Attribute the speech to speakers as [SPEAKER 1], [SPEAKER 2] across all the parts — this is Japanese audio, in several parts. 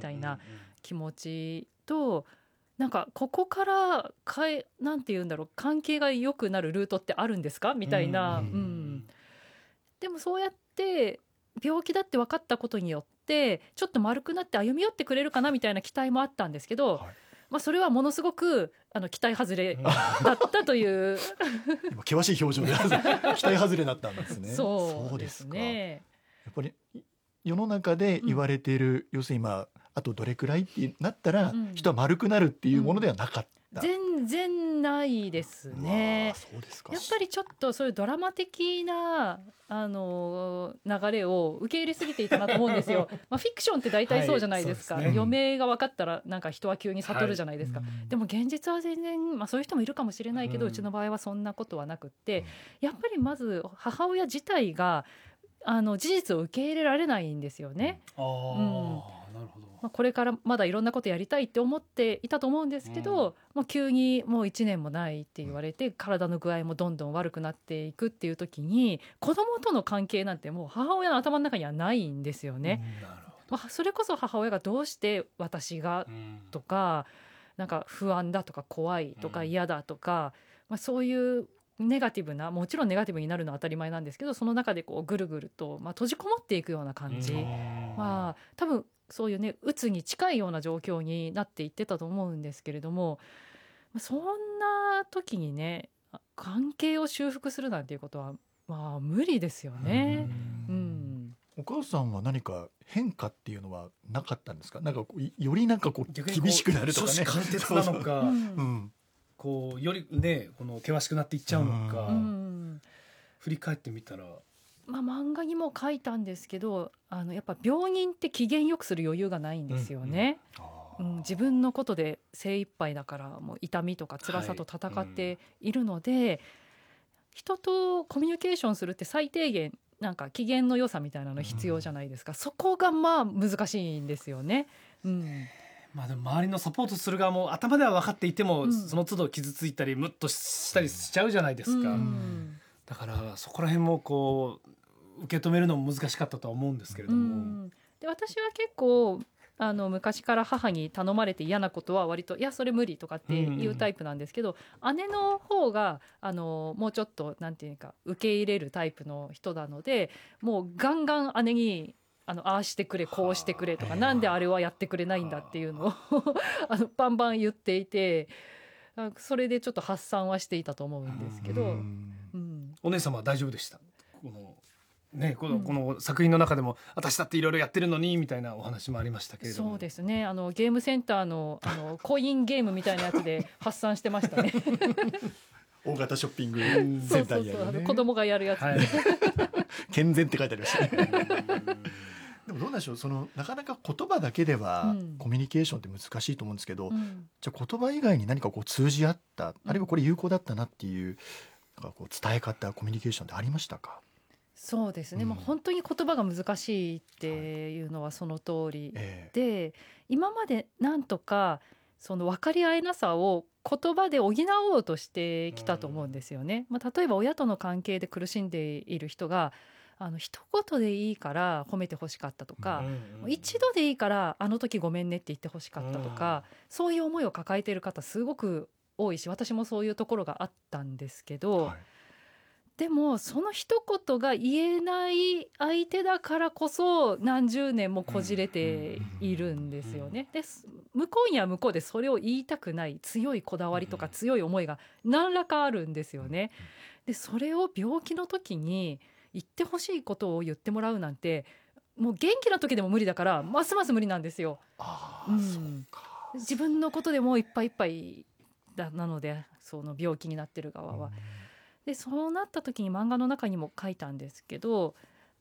[SPEAKER 1] たいな気持ちと、なんかここからなんて言うんだろう、関係が良くなるルートってあるんですかみたいな、でもそうやって病気だって分かったことによってちょっと丸くなって歩み寄ってくれるかなみたいな期待もあったんですけど、それはものすごく期待外れだったという
[SPEAKER 2] 今険しい表情で期待外れだったんですね。
[SPEAKER 1] そうですね。
[SPEAKER 2] やっぱり世の中で言われている、要するに今あとどれくらいってなったら、人は丸くなるっていうものではなかった、
[SPEAKER 1] 全然ないですね。
[SPEAKER 2] そうですか。
[SPEAKER 1] やっぱりちょっとそういうドラマ的な流れを受け入れすぎていたなと思うんですよ。フィクションって大体そうじゃないですか、余命が分かったらなんか人は急に悟るじゃないですか、でも現実は全然、そういう人もいるかもしれないけど、うちの場合はそんなことはなくって、やっぱりまず母親自体が事実を受け入れられないんですよね。
[SPEAKER 3] なるほど。
[SPEAKER 1] これからまだいろんなことやりたいって思っていたと思うんですけど、もう急にもう1年もないって言われて、体の具合もどんどん悪くなっていくっていう時に、子供との関係なんてもう母親の頭の中にはないんですよね。それこそ母親がどうして私がとか、なんか不安だとか怖いとか嫌だとか、そういうネガティブな、もちろんネガティブになるのは当たり前なんですけど、その中でこうぐるぐると、閉じこもっていくような感じ、多分そういうね、鬱に近いような状況になっていってたと思うんですけれども、そんな時にね、関係を修復するなんていうことは無理ですよね。
[SPEAKER 2] お母さんは何か変化っていうのはなかったんですか？なんかよりなんか厳しくなるとかね、
[SPEAKER 3] 初志貫徹なのかこうよりねこの険しくなっていっちゃうのか、振り返ってみたら、
[SPEAKER 1] 漫画にも書いたんですけど、やっぱ病人って機嫌よくする余裕がないんですよね。自分のことで精一杯だから、もう痛みとか辛さと戦っているので、人とコミュニケーションするって最低限なんか機嫌の良さみたいなの必要じゃないですか、そこが難しいんですよね。で
[SPEAKER 3] も周りのサポートする側も頭では分かっていても、その都度傷ついたりムッとしたりしちゃうじゃないですか、だからそこら辺もこう受け止めるのも難しかったとは思うんですけれども、
[SPEAKER 1] で私は結構昔から母に頼まれて嫌なことは割といやそれ無理とかっていうタイプなんですけど、姉の方がもうちょっとなんていうか受け入れるタイプの人なので、もうガンガン姉にああしてくれこうしてくれとか、なんであれはやってくれないんだっていうのをバンバン言っていて、それでちょっと発散はしていたと思うんですけど、
[SPEAKER 3] お姉様は大丈夫でした？この作品の中でも私だっていろいろやってるのにみたいなお話もありましたけれども。
[SPEAKER 1] そうですね、ゲームセンターのコインゲームみたいなやつで発散してましたね
[SPEAKER 2] 大型ショッピングセンターにあるね、
[SPEAKER 1] 子供がやるやつ、
[SPEAKER 2] 健全って書いてありましたねでもどうでしょう、なかなか言葉だけではコミュニケーションって難しいと思うんですけど、じゃあ言葉以外に何か通じ合った、あるいはこれ有効だったなっていう、なんか伝え方コミュニケーションってありましたか？
[SPEAKER 1] そうですね、本当に言葉が難しいっていうのはその通りで、今までなんとかその分かり合えなさを言葉で補おうとしてきたと思うんですよね。例えば親との関係で苦しんでいる人が一言でいいから褒めてほしかったとか、一度でいいからあの時ごめんねって言ってほしかったとか、そういう思いを抱えている方すごく多いし、私もそういうところがあったんですけど、でもその一言が言えない相手だからこそ何十年もこじれているんですよね。で向こうには向こうでそれを言いたくない強いこだわりとか強い思いが何らかあるんですよね。でそれを病気の時に言ってほしいことを言ってもらうなんて、もう元気な時でも無理だからますます無理なんですよ。自分のことでもういっぱいいっぱいなので、その病気になってる側は。でそうなった時に漫画の中にも書いたんですけど、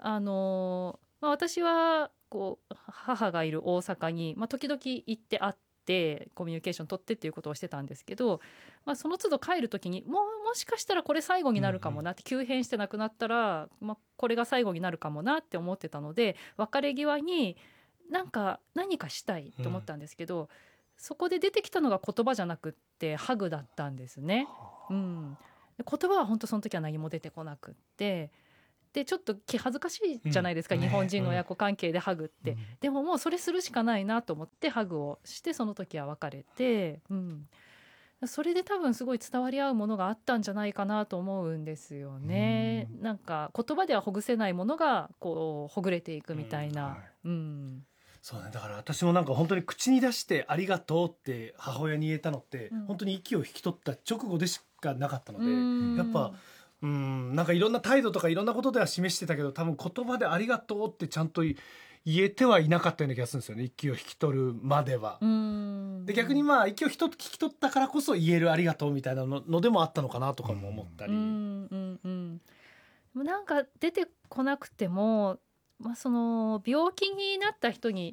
[SPEAKER 1] 私は母がいる大阪に、時々行って会ってコミュニケーション取ってっていうことをしてたんですけど、その都度帰る時にもしかしたらこれ最後になるかもなって、急変して亡くなったら、これが最後になるかもなって思ってたので、別れ際に何かしたいと思ったんですけど、そこで出てきたのが言葉じゃなくってハグだったんですね。言葉は本当その時は何も出てこなくって、 でちょっと気恥ずかしいじゃないですか、日本人の親子関係でハグって、でももうそれするしかないなと思ってハグをして、その時は別れて、それで多分すごい伝わり合うものがあったんじゃないかなと思うんですよね。なんか言葉ではほぐせないものがこうほぐれていくみたいな。
[SPEAKER 3] そうね、だから私もなんか本当に口に出してありがとうって母親に言えたのって、本当に息を引き取った直後でしかなかったので、やっぱなんかいろんな態度とかいろんなことでは示してたけど、多分言葉でありがとうってちゃんと言えてはいなかったような気がするんですよね、息を引き取るまでは。で逆にまあ息を引き取ったからこそ言えるありがとうみたいなのでもあったのかなとかも思ったり、
[SPEAKER 1] なんか出てこなくても、その病気になった人に